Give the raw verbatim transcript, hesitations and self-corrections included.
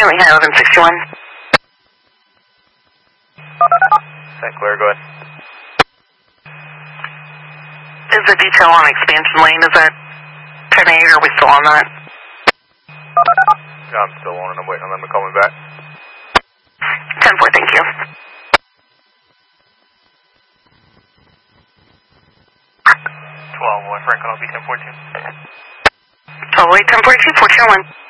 Currently high eleven sixty-one. Saint Clair, go ahead. Is the detail on expansion lane, is that ten eight, or are we still on that? Yeah, I'm still on it. I'm waiting on them to call me back. ten four, thank you. twelve one, Franklin, I'll be ten fourteen. twelve eight, ten forty-two, four two one.